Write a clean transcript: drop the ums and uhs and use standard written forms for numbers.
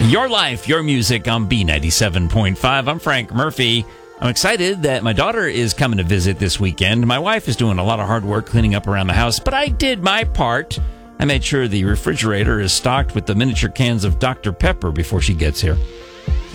Your life, your music on B97.5. I'm Frank Murphy. I'm excited that my daughter is coming to visit this weekend. My wife is doing a lot of hard work cleaning up around the house, but I did my part. I made sure the refrigerator is stocked with the miniature cans of Dr. Pepper before she gets here.